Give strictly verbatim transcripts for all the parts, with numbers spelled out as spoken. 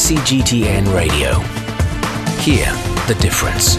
C G T N Radio. Hear the difference.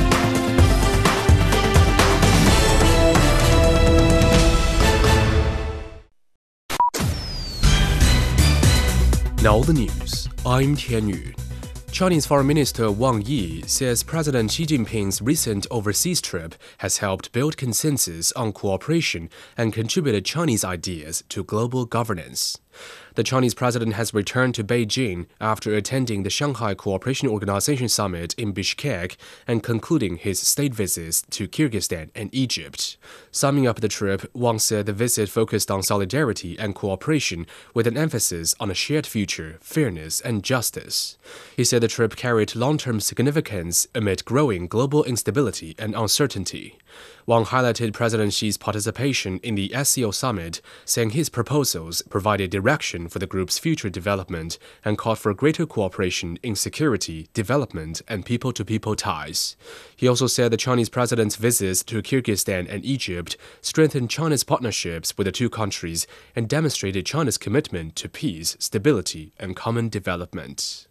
Now the news. I'm Tian Yu. Chinese Foreign Minister Wang Yi says President Xi Jinping's recent overseas trip has helped build consensus on cooperation and contributed Chinese ideas to global governance. The Chinese president has returned to Beijing after attending the Shanghai Cooperation Organization Summit in Bishkek and concluding his state visits to Kyrgyzstan and Egypt. Summing up the trip, Wang said the visit focused on solidarity and cooperation with an emphasis on a shared future, fairness, and justice. He said the trip carried long-term significance amid growing global instability and uncertainty. Wang highlighted President Xi's participation in the S C O summit, saying his proposals provided direction for the group's future development and called for greater cooperation in security, development, and people-to-people ties. He also said the Chinese president's visits to Kyrgyzstan and Egypt strengthened China's partnerships with the two countries and demonstrated China's commitment to peace, stability, and common development.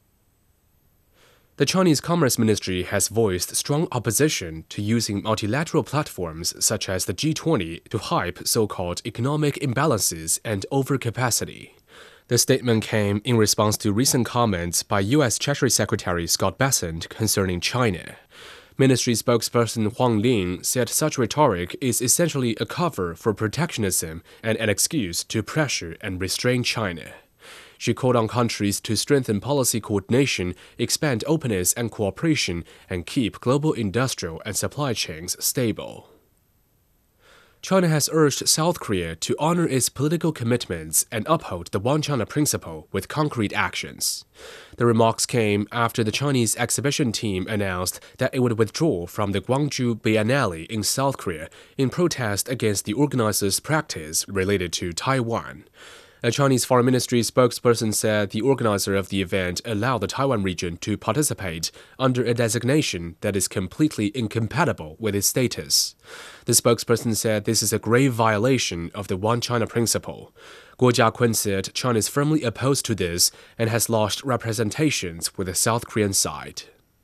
The Chinese Commerce Ministry has voiced strong opposition to using multilateral platforms such as the G twenty to hype so-called economic imbalances and overcapacity. The statement came in response to recent comments by U S Treasury Secretary Scott Bessent concerning China. Ministry spokesperson Huang Ling said such rhetoric is essentially a cover for protectionism and an excuse to pressure and restrain China. She called on countries to strengthen policy coordination, expand openness and cooperation, and keep global industrial and supply chains stable. China has urged South Korea to honor its political commitments and uphold the One China principle with concrete actions. The remarks came after the Chinese exhibition team announced that it would withdraw from the Gwangju Biennale in South Korea in protest against the organizers' practice related to Taiwan. A Chinese Foreign Ministry spokesperson said the organizer of the event allowed the Taiwan region to participate under a designation that is completely incompatible with its status. The spokesperson said this is a grave violation of the One China principle. Guo Jiakun said China is firmly opposed to this and has lodged representations with the South Korean side.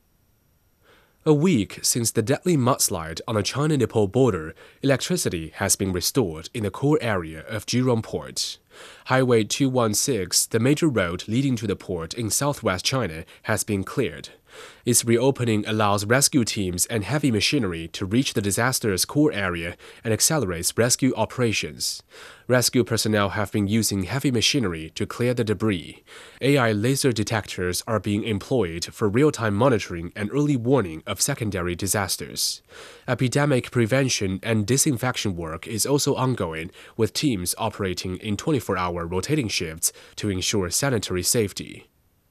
A week since the deadly mudslide on the China-Nepal border, electricity has been restored in the core area of Jurong Port. Highway two one six, the major road leading to the port in southwest China, has been cleared. Its reopening allows rescue teams and heavy machinery to reach the disaster's core area and accelerates rescue operations. Rescue personnel have been using heavy machinery to clear the debris. A I laser detectors are being employed for real-time monitoring and early warning of secondary disasters. Epidemic prevention and disinfection work is also ongoing, with teams operating in twenty-four hour rotating shifts to ensure sanitary safety.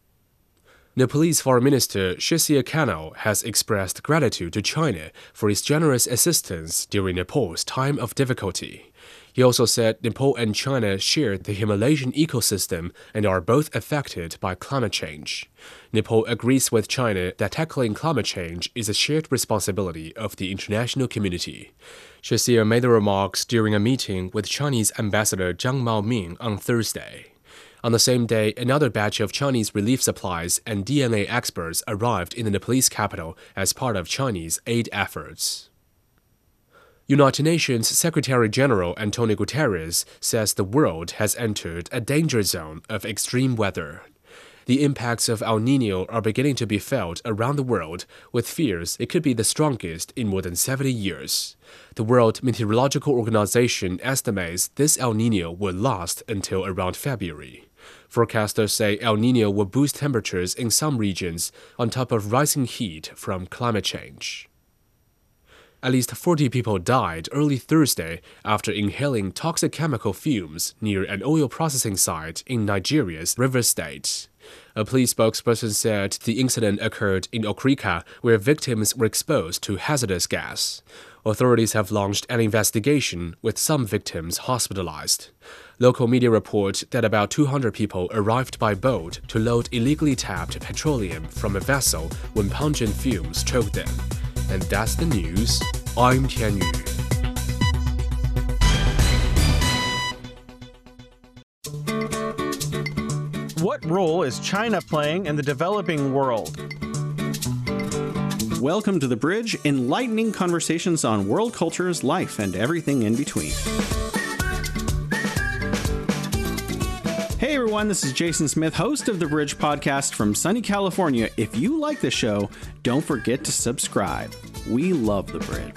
Nepalese Foreign Minister Shishir Kanal has expressed gratitude to China for its generous assistance during Nepal's time of difficulty. He also said Nepal and China share the Himalayan ecosystem and are both affected by climate change. Nepal agrees with China that tackling climate change is a shared responsibility of the international community. Shishir made the remarks during a meeting with Chinese Ambassador Zhang Maoming on Thursday. On the same day, another batch of Chinese relief supplies and D N A experts arrived in the Nepalese capital as part of Chinese aid efforts. United Nations Secretary-General Antonio Guterres says the world has entered a danger zone of extreme weather. The impacts of El Niño are beginning to be felt around the world, with fears it could be the strongest in more than seventy years. The World Meteorological Organization estimates this El Niño will last until around February. Forecasters say El Niño will boost temperatures in some regions on top of rising heat from climate change. At least forty people died early Thursday after inhaling toxic chemical fumes near an oil processing site in Nigeria's Rivers State. A police spokesperson said the incident occurred in Okrika, where victims were exposed to hazardous gas. Authorities have launched an investigation, with some victims hospitalized. Local media report that about two hundred people arrived by boat to load illegally tapped petroleum from a vessel when pungent fumes choked them. And that's the news. I'm Tian Yu. What role is China playing in the developing world? Welcome to The Bridge, enlightening conversations on world cultures, life, and everything in between. Hey everyone, this is Jason Smith, host of The Bridge podcast from sunny California. If you like the show, don't forget to subscribe. We love The Bridge.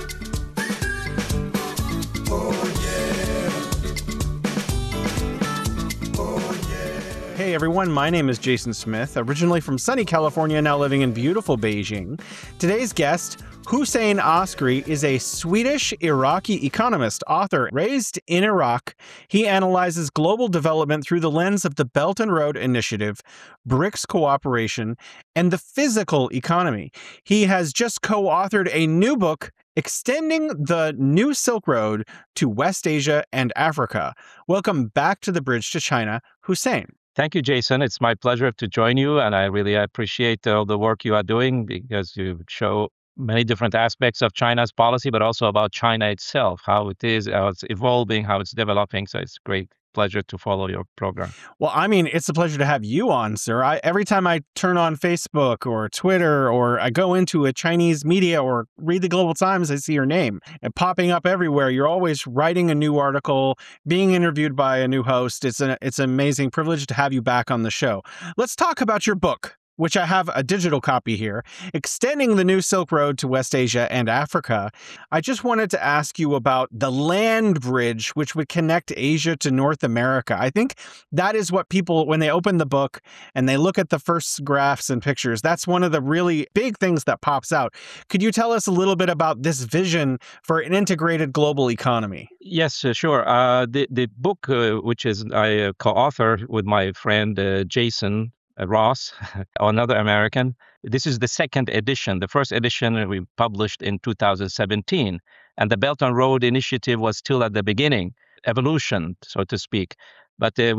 Hey everyone, my name is Jason Smith, originally from sunny California, now living in beautiful Beijing. Today's guest, Hussein Askari, is a Swedish-Iraqi economist, author. Raised in Iraq, he analyzes global development through the lens of the Belt and Road Initiative, BRICS cooperation, and the physical economy. He has just co-authored a new book, Extending the New Silk Road to West Asia and Africa. Welcome back to The Bridge to China, Hussein. Thank you, Jason. It's my pleasure to join you, and I really appreciate all the work you are doing because you show many different aspects of China's policy, but also about China itself, how it is, how it's evolving, how it's developing. So it's a great pleasure to follow your program. Well, I mean, it's a pleasure to have you on, sir. I, every time I turn on Facebook or Twitter, or I go into a Chinese media or read the Global Times, I see your name and popping up everywhere. You're always writing a new article, being interviewed by a new host. It's an, it's an amazing privilege to have you back on the show. Let's talk about your book, which I have a digital copy here, Extending the New Silk Road to West Asia and Africa. I just wanted to ask you about the land bridge, which would connect Asia to North America. I think that is what people, when they open the book and they look at the first graphs and pictures, that's one of the really big things that pops out. Could you tell us a little bit about this vision for an integrated global economy? Yes, uh, sure. Uh, the, the book, uh, which is I uh, co-author with my friend uh, Jason Ross, another American. This is the second edition. The first edition we published in two thousand seventeen, and the Belt and Road Initiative was still at the beginning, evolution, so to speak. But uh, we